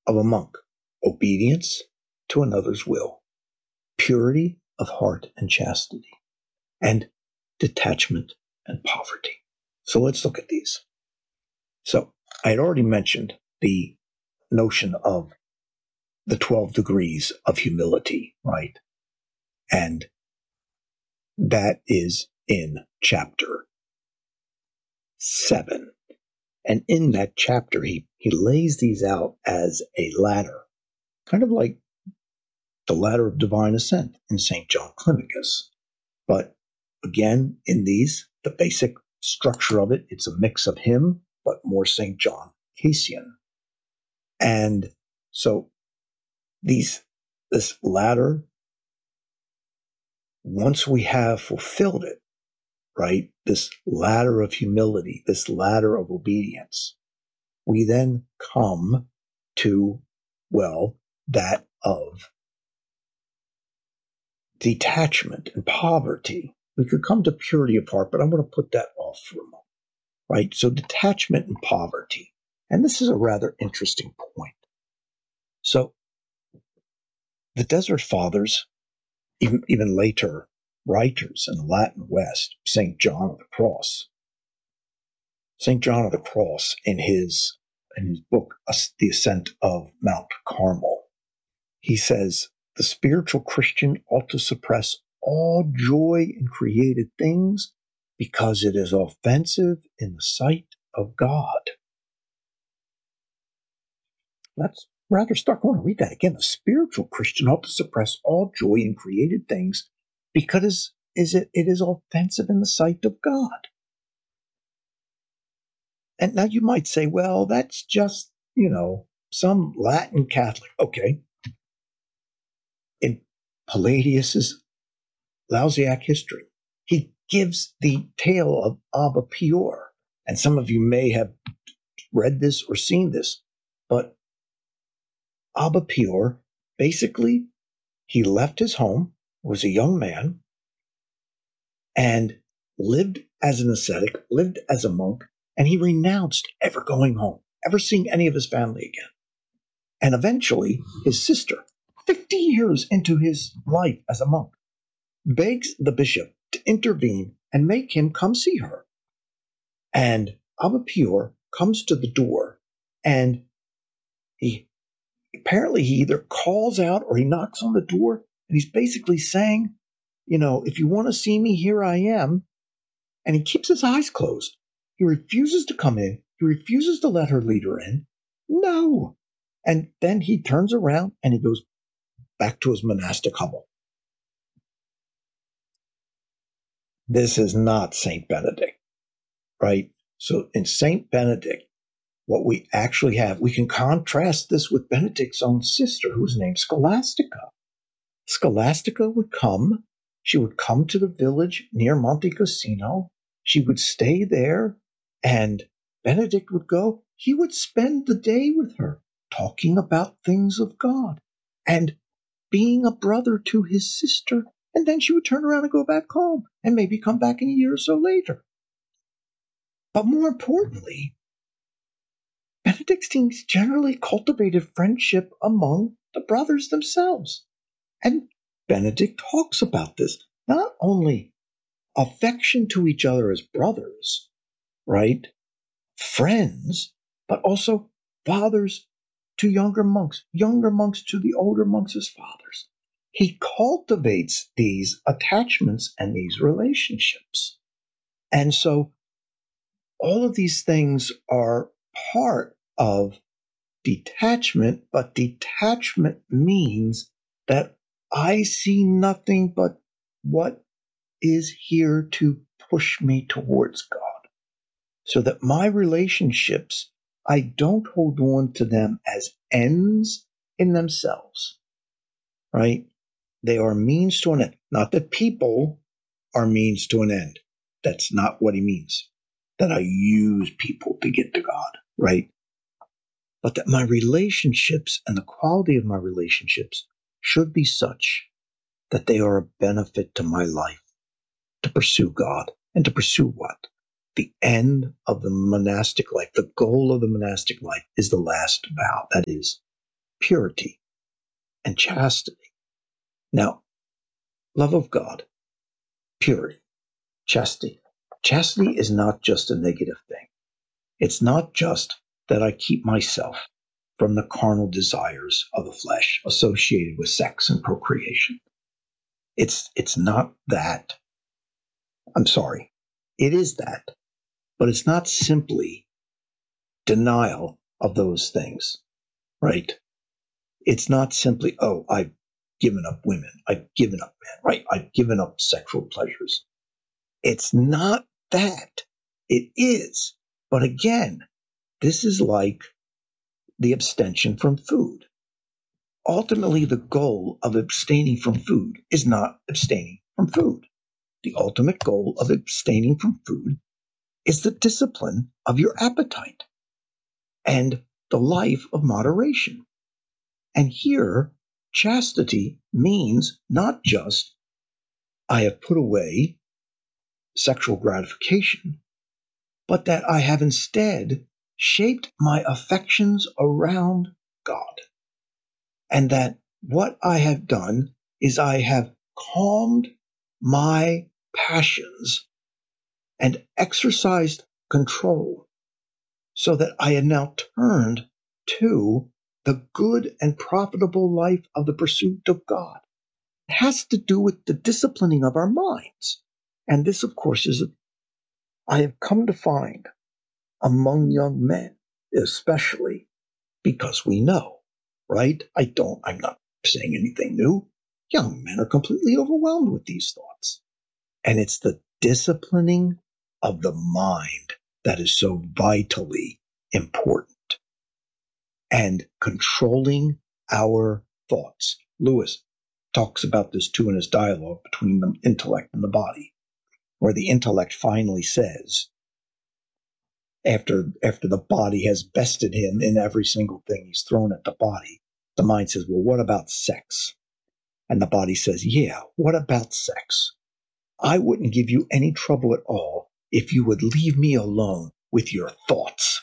of a monk, obedience to another's will, purity of heart and chastity, and detachment and poverty. So let's look at these. So I had already mentioned the notion of the 12 degrees of humility, right? And that is in chapter 7. And in that chapter, he lays these out as a ladder, kind of like the ladder of divine ascent in St. John Climacus. But again, in these, the basic structure of it, it's a mix of him, but more St. John Cassian. And so this ladder, once we have fulfilled it, right, this ladder of humility, this ladder of obedience, we then come to, well, that of detachment and poverty. We could come to purity of heart, but I'm going to put that off for a moment, right? So detachment and poverty. And this is a rather interesting point. So the Desert Fathers, even later writers in the Latin West, St. John of the Cross, in his book, The Ascent of Mount Carmel, he says, the spiritual Christian ought to suppress all joy in created things because it is offensive in the sight of God. That's rather stark. I want to read that again. The spiritual Christian ought to suppress all joy in created things because it is offensive in the sight of God. And now you might say, well, that's just, some Latin Catholic. Okay. In Palladius's Lausiac history, he gives the tale of Abba Pior. And some of you may have read this or seen this, but Abba Pior, basically, he left his home, was a young man, and lived as an ascetic, lived as a monk, and he renounced ever going home, ever seeing any of his family again. And eventually, his sister, 50 years into his life as a monk, begs the bishop to intervene and make him come see her. And Abba Pior comes to the door, and he either calls out or he knocks on the door, and he's basically saying, if you want to see me, here I am. And he keeps his eyes closed. He refuses to come in. He refuses to let her lead her in. No. And then he turns around and he goes back to his monastic hovel. This is not St. Benedict, right? So in St. Benedict, what we actually have, we can contrast this with Benedict's own sister, who's named Scholastica. Scholastica would come. She would come to the village near Monte Cassino. She would stay there, and Benedict would go. He would spend the day with her, talking about things of God and being a brother to his sister. And then she would turn around and go back home and maybe come back in a year or so later. But more importantly, Benedictines generally cultivated friendship among the brothers themselves. And Benedict talks about this, not only affection to each other as brothers, right? Friends, but also fathers to younger monks to the older monks as fathers. He cultivates these attachments and these relationships. And so all of these things are part of detachment, but detachment means that I see nothing but what is here to push me towards God. So that my relationships, I don't hold on to them as ends in themselves, right? They are means to an end. Not that people are means to an end. That's not what he means. That I use people to get to God, right? But that my relationships and the quality of my relationships should be such that they are a benefit to my life, to pursue God. And to pursue what? The end of the monastic life. The goal of the monastic life is the last vow. That is, purity and chastity. Now, love of God, purity, chastity. Chastity is not just a negative thing. It's not just that I keep myself from the carnal desires of the flesh associated with sex and procreation. It's not that. I'm sorry. It is that, but it's not simply denial of those things, right? It's not simply, oh, I've given up women, I've given up men, right? I've given up sexual pleasures. It's not that. It is. But again, this is like the abstention from food. Ultimately, the goal of abstaining from food is not abstaining from food. The ultimate goal of abstaining from food is the discipline of your appetite and the life of moderation. And here, chastity means not just I have put away sexual gratification, but that I have instead shaped my affections around God. And that what I have done is I have calmed my passions and exercised control so that I have now turned to the good and profitable life of the pursuit of God. It has to do with the disciplining of our minds. And this, of course, I have come to find among young men, especially because we know, right? I'm not saying anything new. Young men are completely overwhelmed with these thoughts. And it's the disciplining of the mind that is so vitally important. And controlling our thoughts. Lewis talks about this too in his dialogue between the intellect and the body, where the intellect finally says, after the body has bested him in every single thing he's thrown at the body, the mind says, well, what about sex? And the body says, yeah, what about sex? I wouldn't give you any trouble at all if you would leave me alone with your thoughts.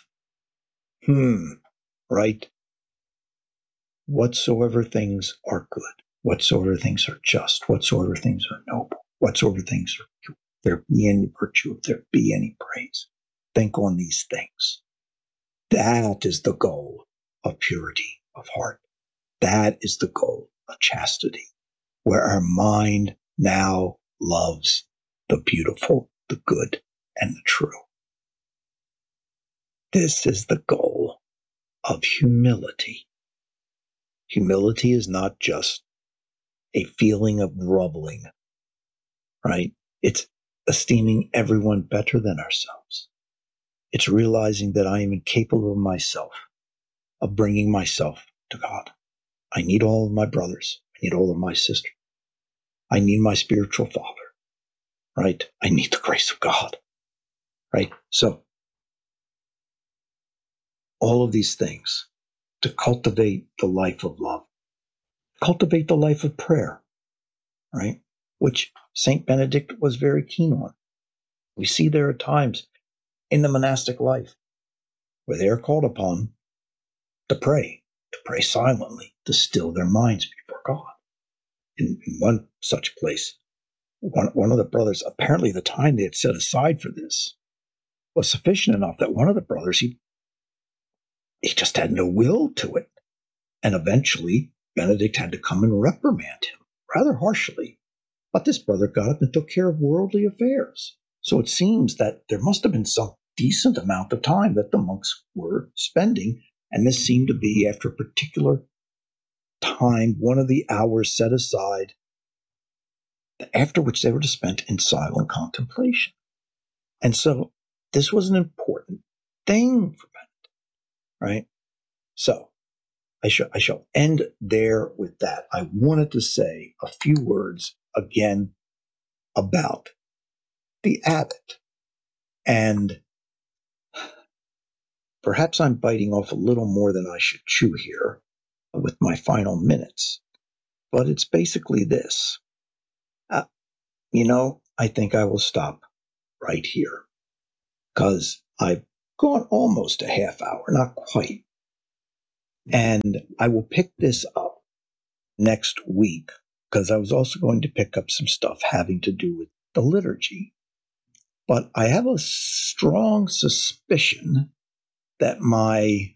Right? Whatsoever things are good, whatsoever things are just, whatsoever things are noble, whatsoever things are pure, if there be any virtue, if there be any praise, think on these things. That is the goal of purity of heart. That is the goal of chastity, where our mind now loves the beautiful, the good, and the true. This is the goal of humility. Humility is not just a feeling of groveling, right? It's esteeming everyone better than ourselves. It's realizing that I am incapable of myself, of bringing myself to God. I need all of my brothers. I need all of my sisters. I need my spiritual father, right? I need the grace of God, right? So all of these things to cultivate the life of love, cultivate the life of prayer, right? Which Saint Benedict was very keen on. We see there are times in the monastic life where they are called upon to pray silently, to still their minds before God. In one such place, one of the brothers, apparently the time they had set aside for this was sufficient enough that one of the brothers, he just had no will to it. And eventually, Benedict had to come and reprimand him rather harshly. But this brother got up and took care of worldly affairs. So it seems that there must have been some decent amount of time that the monks were spending. And this seemed to be, after a particular time, one of the hours set aside, after which they were to spend in silent contemplation. And so this was an important thing for Benedict, right? So I shall end there with that. I wanted to say a few words again about the abbot. And perhaps I'm biting off a little more than I should chew here with my final minutes. But it's basically this. I think I will stop right here because I've gone almost a half hour, not quite. And I will pick this up next week because I was also going to pick up some stuff having to do with the liturgy. But I have a strong suspicion that my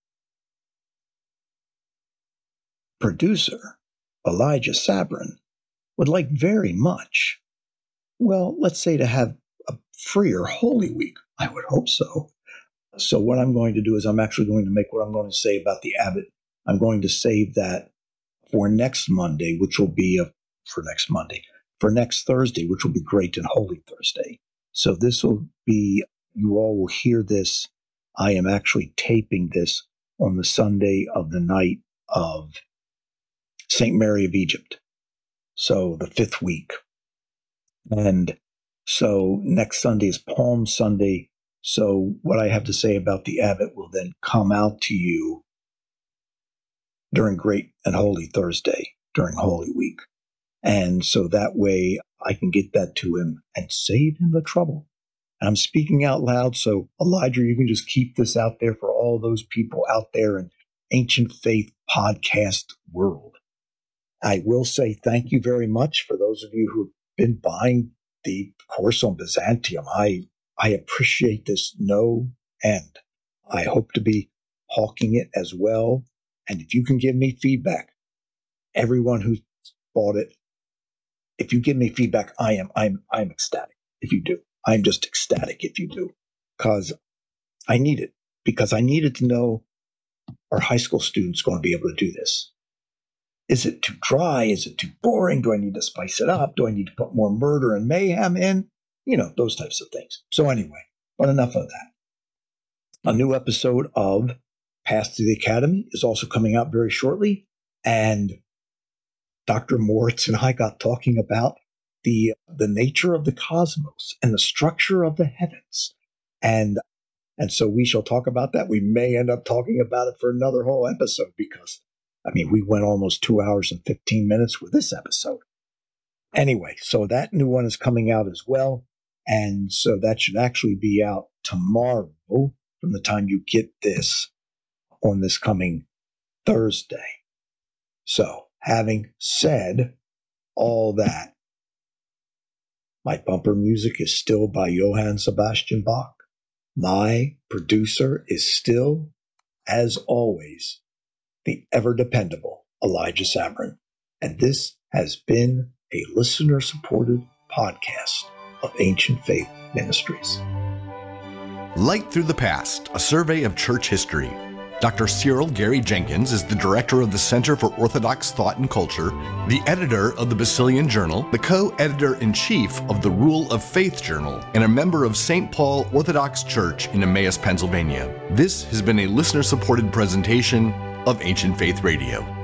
producer, Elijah Sabrin, would like very much, well, let's say to have a freer Holy Week. I would hope so. So what I'm going to do is I'm actually going to make what I'm going to say about the abbot. I'm going to save that for next Monday, which will be for next Thursday, which will be Great and Holy Thursday. So this will be, you all will hear this. I am actually taping this on the Sunday of the night of St. Mary of Egypt. So the 5th week. And so next Sunday is Palm Sunday. So what I have to say about the abbot will then come out to you during Great and Holy Thursday, during Holy Week. And so that way I can get that to him and save him the trouble. And I'm speaking out loud, so Elijah, you can just keep this out there for all those people out there in Ancient Faith podcast world. I will say thank you very much for those of you who've been buying the course on Byzantium. I appreciate this no end. I hope to be hawking it as well. And if you can give me feedback, everyone who's bought it, if you give me feedback, I'm ecstatic if you do. I'm just ecstatic if you do, because I need it. Because I needed to know, are high school students going to be able to do this? Is it too dry? Is it too boring? Do I need to spice it up? Do I need to put more murder and mayhem in? You know, those types of things. So anyway, but enough of that. A new episode of Path to the Academy is also coming out very shortly. And Dr. Moritz and I got talking about the nature of the cosmos and the structure of the heavens. And so we shall talk about that. We may end up talking about it for another whole episode because, I mean, we went almost 2 hours and 15 minutes with this episode. Anyway, so that new one is coming out as well. And so that should actually be out tomorrow from the time you get this on this coming Thursday. So having said all that, my bumper music is still by Johann Sebastian Bach. My producer is still, as always, the ever-dependable Elijah Sabrin. And this has been a listener-supported podcast of Ancient Faith Ministries. Light Through the Past, a survey of church history. Dr. Cyril Gary Jenkins is the director of the Center for Orthodox Thought and Culture, the editor of the Basilian Journal, the co-editor-in-chief of the Rule of Faith Journal, and a member of St. Paul Orthodox Church in Emmaus, Pennsylvania. This has been a listener-supported presentation of Ancient Faith Radio.